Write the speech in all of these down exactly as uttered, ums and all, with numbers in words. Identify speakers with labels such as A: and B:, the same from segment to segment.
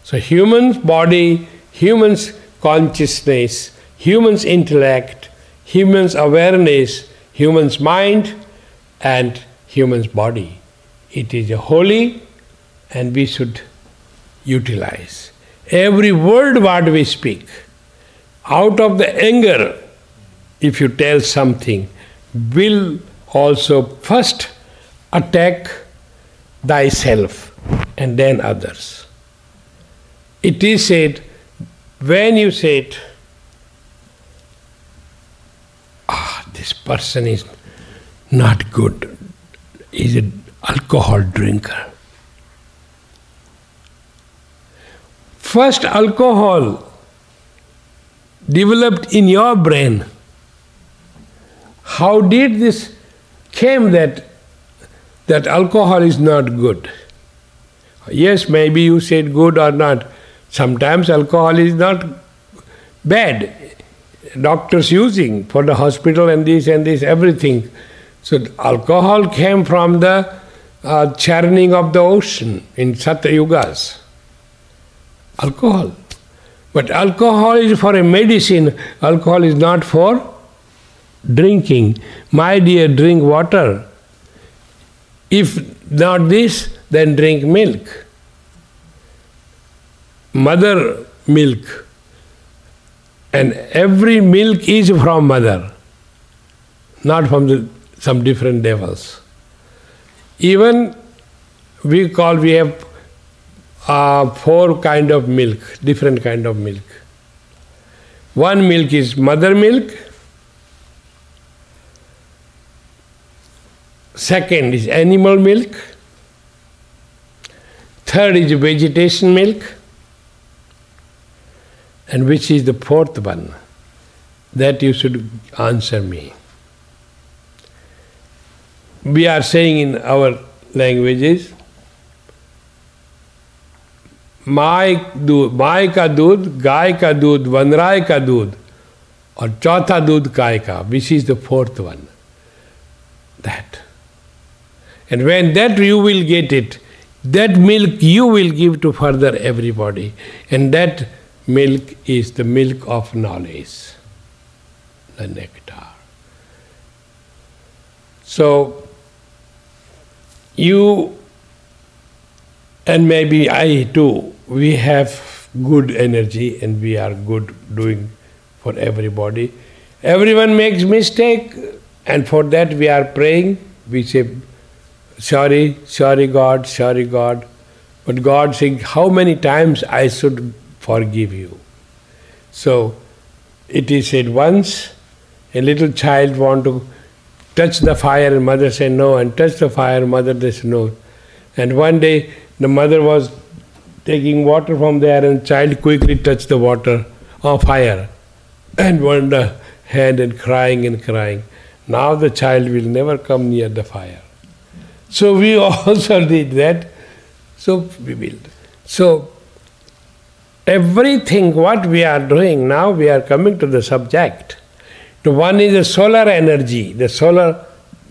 A: So human's body, human's consciousness, human's intellect, human's awareness, human's mind, and human's body. It is a holy, and we should utilize. Every word what we speak, out of the anger, if you tell something, will also first attack thyself and then others. It is said, when you say, ah, this person is not good, is an alcohol drinker. First alcohol developed in your brain. How did this came that that alcohol is not good? Yes, maybe you said good or not. Sometimes alcohol is not bad. Doctors using for the hospital and this and this, everything. So alcohol came from the uh, churning of the ocean in Satyugas. Alcohol. But alcohol is for a medicine. Alcohol is not for drinking. My dear, drink water. If not this, then drink milk. Mother milk. And every milk is from mother, not from the, some different devils. Even we call, we have uh, four kind of milk, different kind of milk. One milk is mother milk. Second is animal milk. Third is vegetation milk. And which is the fourth one? That you should answer me. We are saying in our languages, my दूध, my का दूध, गाय का दूध, वनराय का दूध, और चौथा दूध गाय का, which is the fourth one. That. And when that you will get it, that milk you will give to further everybody. And that milk is the milk of knowledge, the nectar. So, you and maybe I too, we have good energy and we are good doing for everybody. Everyone makes mistake, and for that we are praying. We say, sorry, sorry God, sorry God. But God saying, how many times I should forgive you? So, it is said once, a little child want to touch the fire and mother said no, and touch the fire, mother said no. And one day the mother was taking water from there and child quickly touched the water or fire and warmed the hand and crying and crying. Now the child will never come near the fire. So we also did that. So we will. So everything what we are doing now, we are coming to the subject. The one is the solar energy, the solar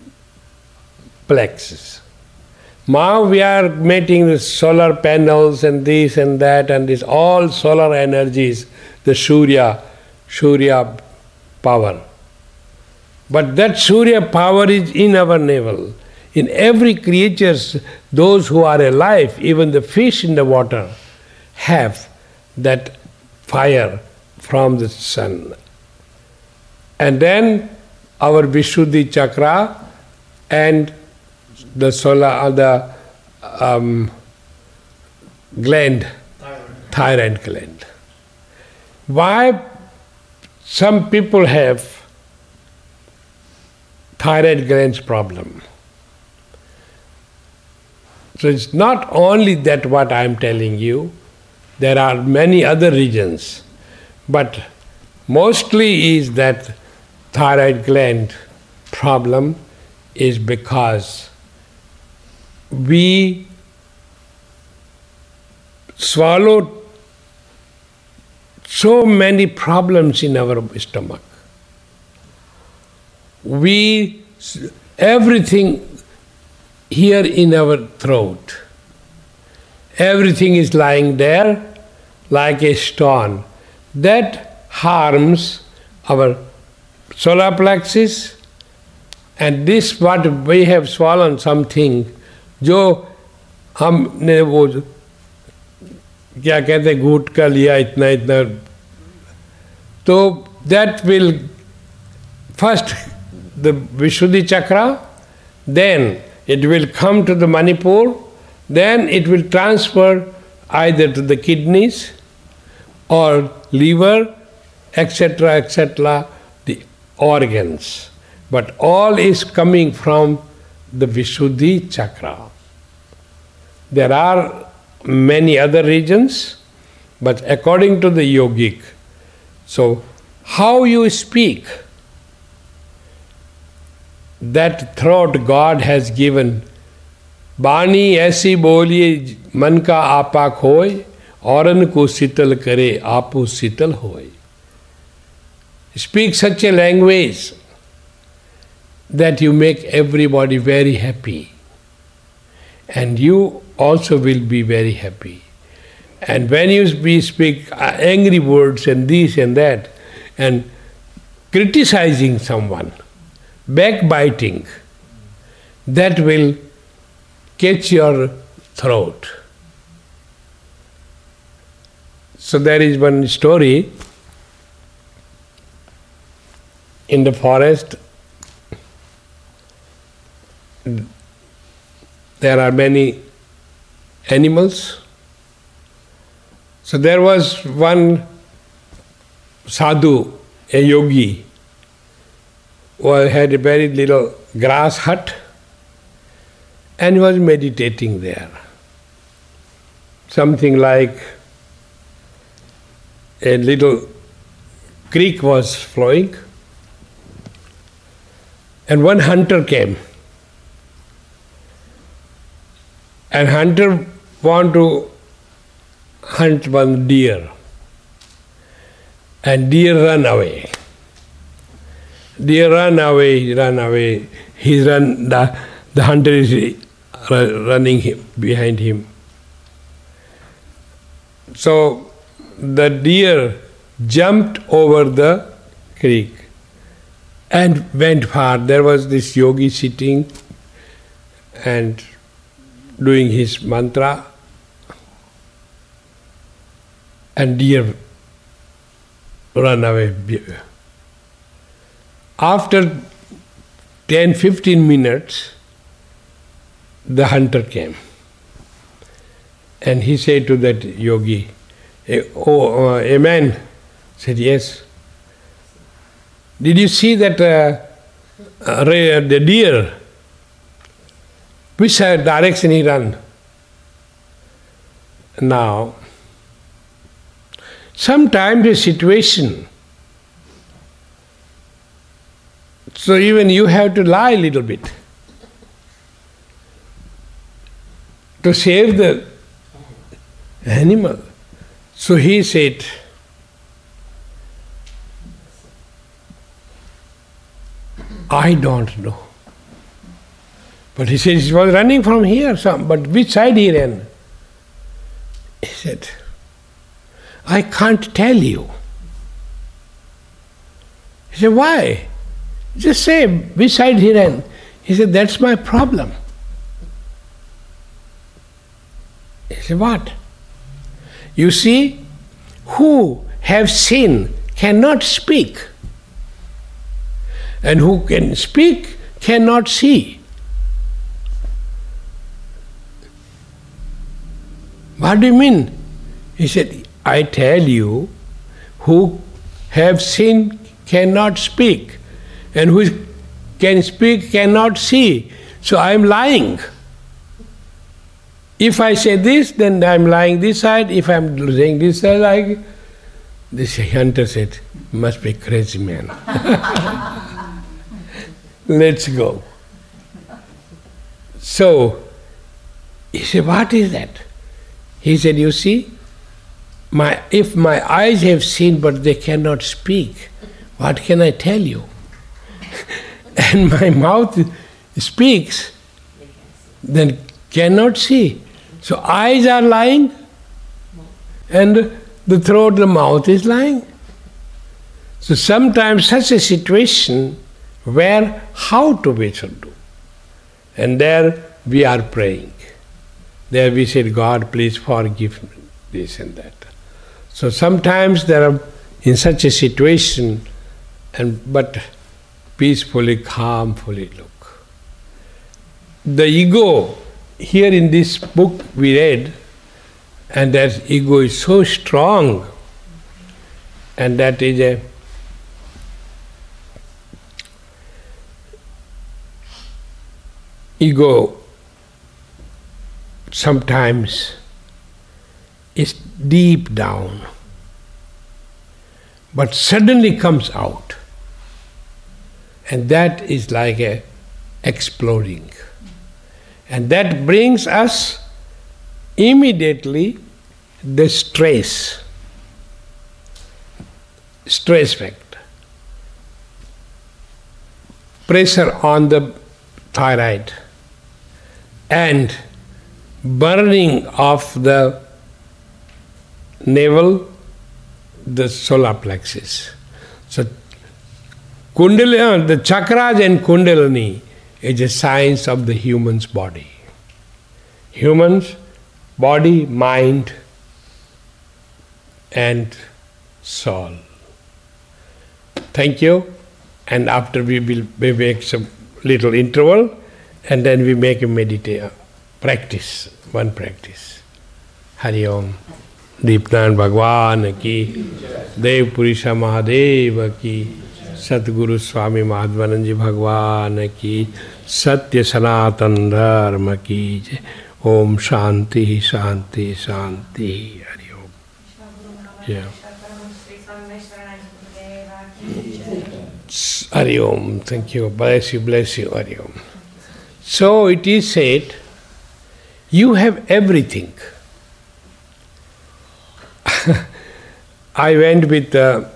A: plexus. Now we are making the solar panels and this and that and this, all solar energies, the Surya, Surya power. But that Surya power is in our navel. In every creature, those who are alive, even the fish in the water, have that fire from the sun. And then our Vishuddhi chakra and the solar, the um, gland, thyroid. thyroid gland. Why some people have thyroid glands problem? So it's not only that what I am telling you, there are many other reasons, but mostly is that thyroid gland problem is because we swallowed so many problems in our stomach. We, everything here in our throat, everything is lying there like a stone. That harms our solar plexus, and this what we have swollen something, जो हमने वो क्या कहते हैं घूट का लिया इतना इतना, तो that will first the Vishuddhi chakra, then it will come to the Manipur, then it will transfer either to the kidneys or liver, et cetera, et cetera, the organs. But all is coming from the Vishuddhi chakra. There are many other regions, but according to the yogic, so how you speak, that throat God has given. बाणी ऐसी बोलिए मन का आपा खोए, औरन को शीतल करे आपो शीतल होए. Speak such a language that you make everybody very happy, and you also will be very happy. And when you speak angry words and this and that, and criticizing someone, backbiting, that will catch your throat. So there is one story in the forest. There are many animals. So there was one sadhu, a yogi, who had a very little grass hut, and he was meditating there. Something like a little creek was flowing, and one hunter came. And hunter wanted to hunt one deer, and deer ran away. Deer ran away, ran away. He ran. The, the hunter is running him, behind him. So the deer jumped over the creek and went far. There was this yogi sitting and doing his mantra, and deer ran away. After ten to fifteen minutes, the hunter came, and he said to that yogi, "Oh, uh, a man," said, "Yes. Did you see that uh, uh, the deer? Which direction he ran?" Now, sometimes the situation, so even you have to lie a little bit to save the animal. So he said, "I don't know." But he says he was running from here, some, but which side he ran? He said, "I can't tell you." He said, "Why? Just say which side he ran." He said, "That's my problem." He said, "What?" "You see, who have seen cannot speak, and who can speak cannot see." "What do you mean?" He said, "I tell you, who have seen cannot speak, and who can speak cannot see. So I am lying. If I say this, then I am lying this side. If I am saying this side, like this hunter said, "Must be crazy man." Let's go. So he said, "What is that?" He said, "You see, my if my eyes have seen but they cannot speak, what can I tell you? And my mouth speaks, then cannot see. So eyes are lying and the throat, the mouth is lying. So sometimes such a situation where how to we should do. And there we are praying. There we said, God, please forgive me, this and that. So sometimes there are, in such a situation, and but peacefully, calmfully look. The ego, here in this book we read, and that ego is so strong, and that is a ego sometimes is deep down, but suddenly comes out, and that is like a exploding, and that brings us immediately the stress, stress factor, pressure on the thyroid, and burning of the navel, the solar plexus. So, Kundalini, the chakras and Kundalini is a science of the human's body. Humans, body, mind, and soul. Thank you. And after we will we make some little interval, and then we make a meditation practice, one practice. Hari Om. Deepnand Bhagwan ki, Dev Purisha Mahadev ki, Satguru Swami Madhvananji Bhagwan ki, Satya Sanatan Dharma ki, Om Shanti Shanti Shanti. Hari Om. Yeah. Hari Om. Thank you. Bless you, bless you. Hari Om. So it is said, you have everything. I went with uh,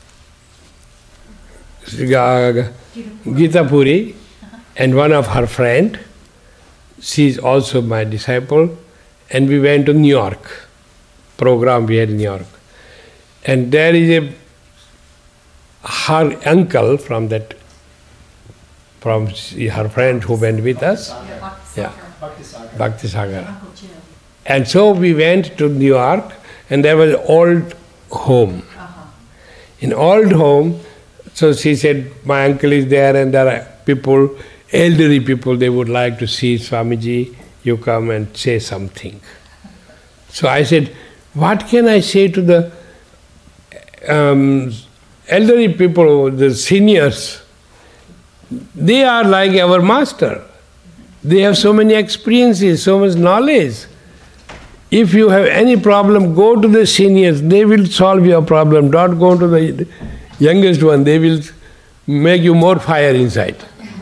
A: Gita Puri and one of her friend. She is also my disciple, and we went to New York. Program we had in New York, and there is a her uncle from that from her friend who went with us. Yeah, Bhakti Sagar. And so we went to New York, and there was an old home. Uh-huh. In old home, so she said, my uncle is there, and there are people, elderly people, they would like to see Swamiji, you come and say something. So I said, what can I say to the um, elderly people, the seniors? They are like our master. They have so many experiences, so much knowledge. If you have any problem, go to the seniors, they will solve your problem. Don't go to the youngest one, they will make you more fire inside.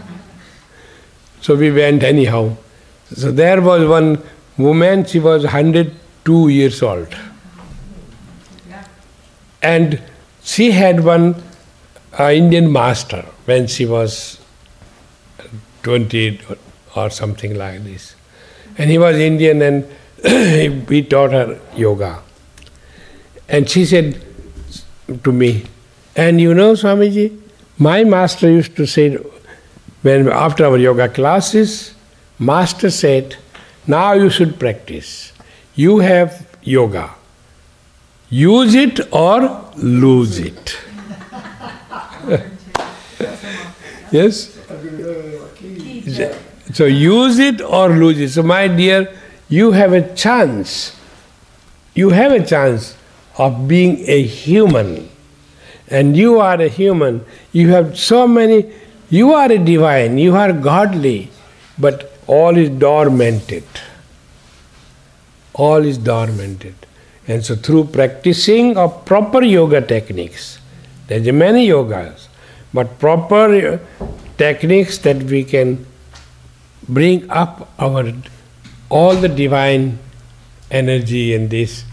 A: So we went anyhow. So there was one woman, she was one hundred two years old. And she had one uh, Indian master when she was twenty or something like this. And he was Indian, and we taught her yoga. And she said to me, and you know, Swamiji, my master used to say, when after our yoga classes, master said, now you should practice. You have yoga. Use it or lose it. Yes? So use it or lose it. So my dear, you have a chance. You have a chance of being a human. And you are a human. You have so many, you are a divine, you are godly, but all is dormanted. All is dormanted. And so through practicing of proper yoga techniques, there are many yogas, but proper techniques that we can bring up our all the divine energy and this,